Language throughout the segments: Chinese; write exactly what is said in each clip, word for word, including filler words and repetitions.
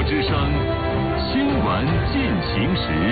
之声新闻进行时。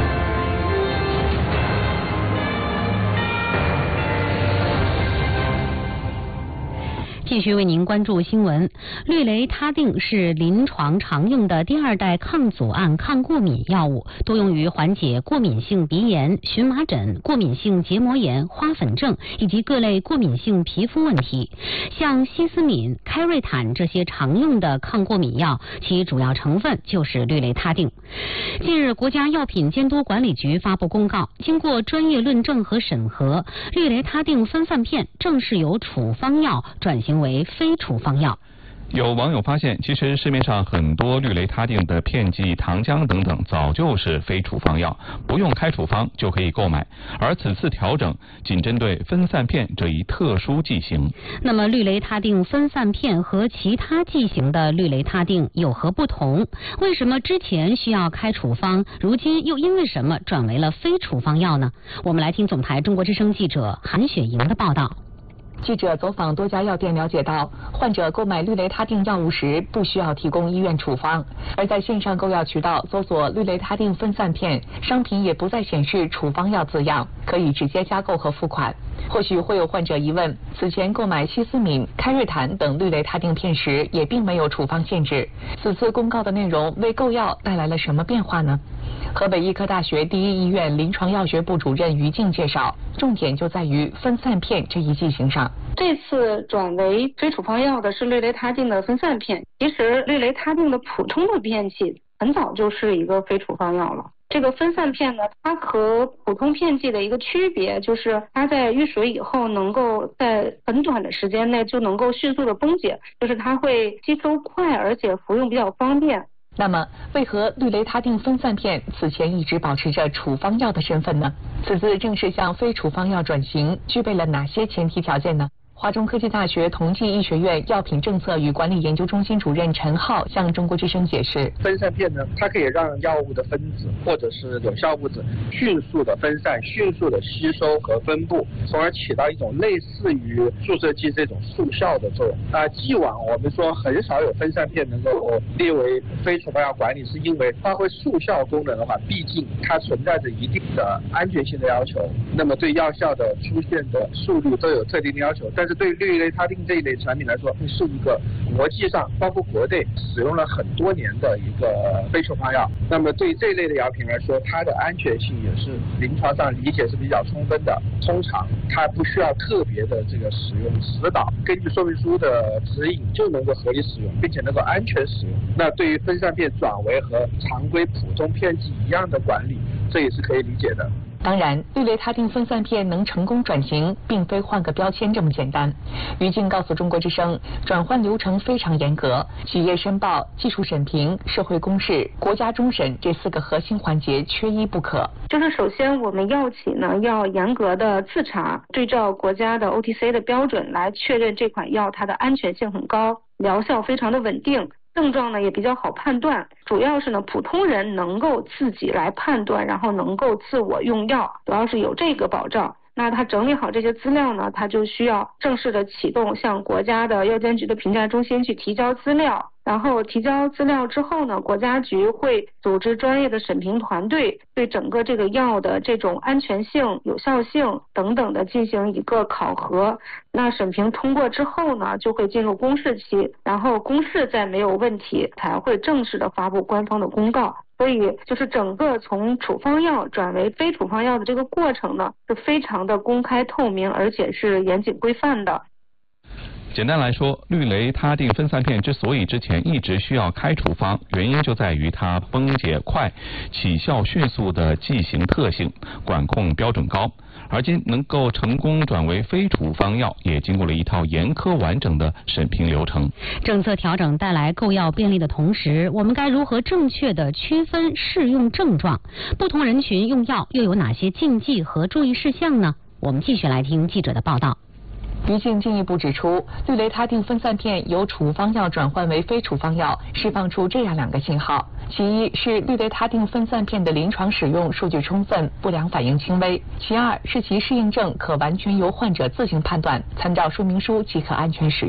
继续为您关注新闻。氯雷他定是临床常用的第二代抗组胺抗过敏药物，多用于缓解过敏性鼻炎、荨麻疹、过敏性结膜炎、花粉症以及各类过敏性皮肤问题。像西司敏、开瑞坦这些常用的抗过敏药，其主要成分就是氯雷他定。近日，国家药品监督管理局发布公告，经过专业论证和审核，氯雷他定分散片正式由处方药转型为非处方药。 有网友发现，其实市面上很多氯雷他定的片剂、糖浆等等，早就是非处方药，不用开处方就可以购买。而此次调整仅针对分散片这一特殊剂型。 那么，氯雷他定分散片和其他剂型的氯雷他定有何不同？为什么之前需要开处方，如今又因为什么转为了非处方药呢？我们来听总台中国之声记者韩雪莹的报道。 记者走访多家药店了解到，患者购买氯雷他定药物时不需要提供医院处方，而在线上购药渠道搜索氯雷他定分散片，商品也不再显示处方药字样，可以直接加购和付款。或许会有患者疑问，此前购买西司敏、开瑞坦等氯雷他定片时也并没有处方限制，此次公告的内容为购药带来了什么变化呢？河北医科大学第一医院临床药学部主任于静介绍，重点就在于分散片这一剂型上。 这次转为非处方药的是氯雷他定的分散片，其实氯雷他定的普通的片剂很早就是一个非处方药了。这个分散片呢，它和普通片剂的一个区别就是它在遇水以后能够在很短的时间内就能够迅速的崩解，就是它会吸收快，而且服用比较方便。 那么，为何氯雷他定分散片此前一直保持着处方药的身份呢？此次正式向非处方药转型，具备了哪些前提条件呢？华中科技大学同济医学院药品政策与管理研究中心主任陈浩向中国之声解释， 分散片呢，它可以让药物的分子或者是有效物质迅速的分散、迅速的吸收和分布，从而起到一种类似于注射剂这种速效的作用。啊，既往我们说很少有分散片能够列为非处方药管理，是因为发挥速效功能的话，毕竟它存在着一定的安全性的要求，那么对药效的出现的速度都有特定的要求，但是对氯雷他定这一类产品来说，是一个国际上包括国内使用了很多年的一个非处方药。那么对这类的药品来说，它的安全性也是临床上理解是比较充分的。通常它不需要特别的这个使用指导，根据说明书的指引就能够合理使用，并且能够安全使用。那对于分散片转为和常规普通片剂一样的管理，这也是可以理解的。 当然，氯雷他定分散片能成功转型，并非换个标签这么简单。于静告诉中国之声，转换流程非常严格，企业申报、技术审评、社会公示、国家终审这四个核心环节缺一不可。 就是首先，我们药企呢要严格的自查，对照国家的 O T C 的标准来确认这款药它的安全性很高，疗效非常的稳定。症状呢也比较好判断，主要是呢普通人能够自己来判断，然后能够自我用药，主要是有这个保障。那他整理好这些资料呢，他就需要正式的启动向国家的药监局的评价中心去提交资料，然后提交资料之后呢，国家局会组织专业的审评团队，对整个这个药的这种安全性、有效性等等的进行一个考核。那审评通过之后呢，就会进入公示期，然后公示再没有问题，才会正式的发布官方的公告。所以就是整个从处方药转为非处方药的这个过程呢，是非常的公开透明，而且是严谨规范的。 简单来说，氯雷他定分散片之所以之前一直需要开处方，原因就在于它崩解快、起效迅速的剂型特性，管控标准高。而今能够成功转为非处方药，也经过了一套严苛完整的审评流程。 政策调整带来购药便利的同时，我们该如何正确的区分适用症状？不同人群用药又有哪些禁忌和注意事项呢？我们继续来听记者的报道。 于静进一步指出，氯雷他定分散片由处方药转换为非处方药，释放出这样两个信号：其一是氯雷他定分散片的临床使用数据充分，不良反应轻微；其二是其适应症可完全由患者自行判断，参照说明书即可安全使用。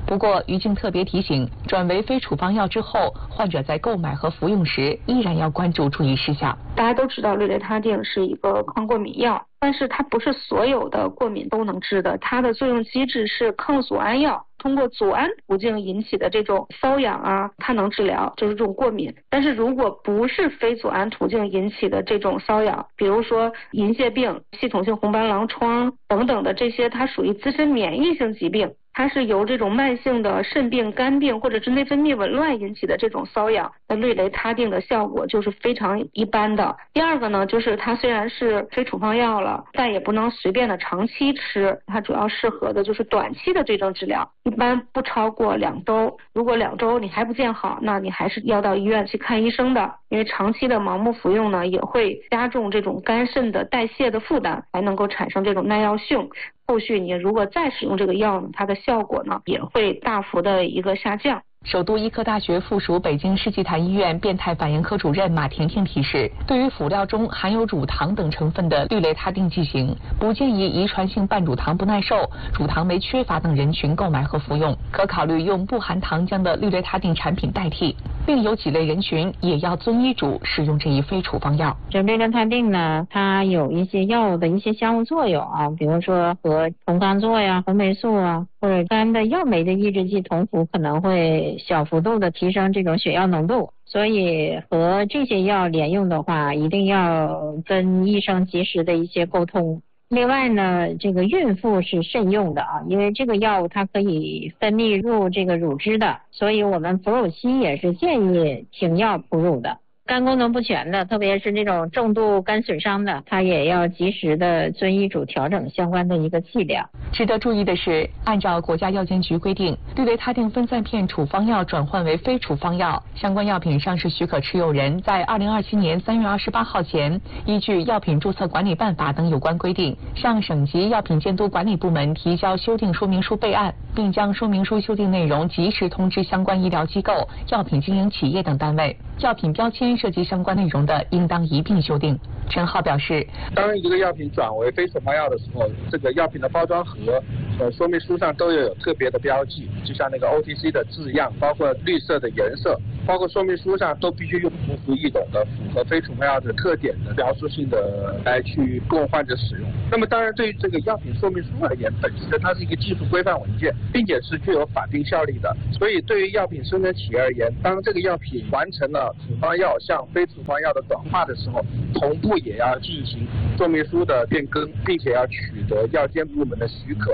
不过，于静特别提醒，转为非处方药之后，患者在购买和服用时依然要关注注意事项。 大家都知道氯雷他定是一个抗过敏药，但是它不是所有的过敏都能治的，它的作用机制是抗组胺药，通过组胺途径引起的这种瘙痒啊，它能治疗，就是这种过敏。但是如果不是非组胺途径引起的这种瘙痒，比如说银屑病、系统性红斑狼疮等等的这些，它属于自身免疫性疾病，它是由这种慢性的肾病、肝病或者是内分泌紊乱引起的这种瘙痒，那氯雷他定的效果就是非常一般的。第二个呢，就是它虽然是非处方药了，但也不能随便的长期吃，它主要适合的就是短期的这种治疗，一般不超过两周。如果两周你还不见好，那你还是要到医院去看医生的，因为长期的盲目服用呢，也会加重这种肝肾的代谢的负担，还能够产生这种耐药性。后续你如果再使用这个药呢，它的效果呢也会大幅的一个下降。 首都医科大学附属北京世纪坛医院变态反应科主任马婷婷提示，对于辅料中含有乳糖等成分的氯雷他定剂型，不建议遗传性半乳糖不耐受、乳糖酶缺乏等人群购买和服用，可考虑用不含糖浆的氯雷他定产品代替。另有几类人群也要遵医嘱使用这一非处方药。 这氯雷他定呢，它有一些药物的一些相互作用啊，比如说和酮罡唑呀、红霉素啊，或者肝的药酶的抑制剂酮辅可能会小幅度的提升这种血药浓度，所以和这些药连用的话，一定要跟医生及时的一些沟通。另外呢，这个孕妇是慎用的啊，因为这个药物它可以分泌入这个乳汁的，所以我们哺乳期也是建议停药哺乳的。肝功能不全的，特别是这种重度肝损伤的，它也要及时的遵医嘱调整相关的一个剂量。 值得注意的是，按照国家药监局规定，氯雷他定分散片处方药转换为非处方药，相关药品上市许可持有人在二零二七年三月二十八号前，依据《药品注册管理办法》等有关规定，向省级药品监督管理部门提交修订说明书备案，并将说明书修订内容及时通知相关医疗机构、药品经营企业等单位。药品标签涉及相关内容的，应当一并修订。陈浩表示， 当一个药品转为非处方药的时候，这个药品的包装盒、呃说明书上都要有特别的标记，就像那个 O T C 的字样，包括绿色的颜色，包括说明书上都必须用通俗易懂的、符合非处方药的特点的描述性的来去供患者使用。那么当然，对于这个药品说明书而言，本身它是一个技术规范文件，并且是具有法定效力的。所以对于药品生产企业而言，当这个药品完成了处方药向非处方药的转化的时候，同步也要进行说明书的变更，并且要取得药监部门的许可。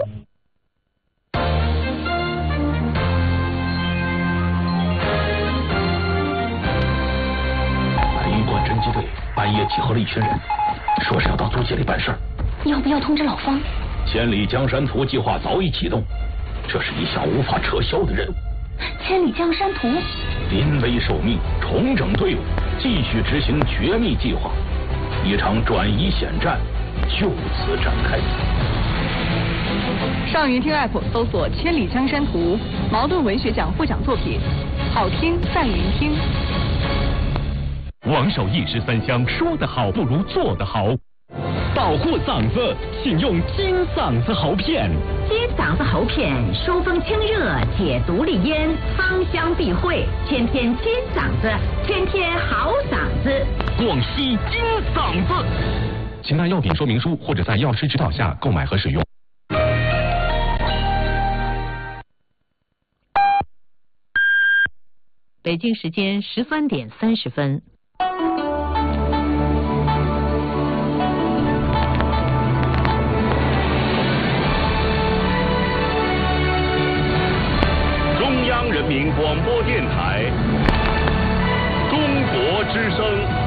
白云关侦缉队半夜集合了一群人，说是要到租界里办事儿。 要不要通知老方？ 千里江山图计划早已启动，这是一项无法撤销的任务。 千里江山图， 临危受命，重整队伍，继续执行绝密计划，一场转移险战就此展开。 上云听 App 搜索《千里江山图》，茅盾文学奖获奖作品，好听在云听。 王守义十三香，说得好不如做得好。保护嗓子，请用金嗓子喉片。 金嗓子喉片，疏风清热，解毒利咽，芳香避秽，天天金嗓子，天天好嗓子。 广西金嗓子。请看药品说明书或者在药师指导下购买和使用。 北京时间十三点三十分。 中央人民广播电台，中国之声。